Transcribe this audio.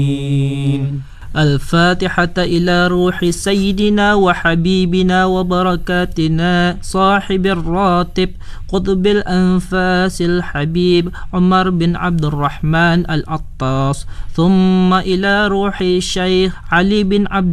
الفاتحة إلى روح سيدنا وحبيبنا وبركاتنا صاحب الراتب قطب الأنفاس الحبيب عمر بن عبد الرحمن العطاس، ثم إلى روح الشيخ علي بن عبد